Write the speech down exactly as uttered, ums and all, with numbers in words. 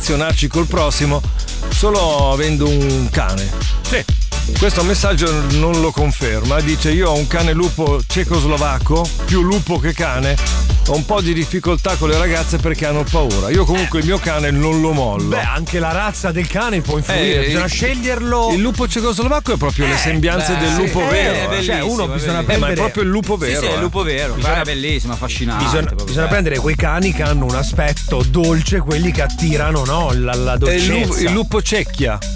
relazionarci col prossimo solo avendo un cane. Sì. Questo messaggio non lo conferma, dice: io ho un cane lupo cecoslovacco, più lupo che cane, ho un po' di difficoltà con le ragazze perché hanno paura. Io comunque il mio cane non lo mollo. Beh, anche la razza del cane può influire, Eh, bisogna il- sceglierlo. Il lupo cecoslovacco è proprio le sembianze beh, del sì, lupo eh, vero. è eh. bellissimo, Cioè, uno è bisogna bellissimo. Eh, ma è prendere proprio il lupo Sì, vero. sì, è eh. il lupo vero. Bisogna- Bisogna, è bellissimo, affascinante. Bisogna, proprio bisogna bello. prendere quei cani che hanno un aspetto dolce, quelli che attirano, no? La, la È il, dolcezza. lupo, il lupo cecchia.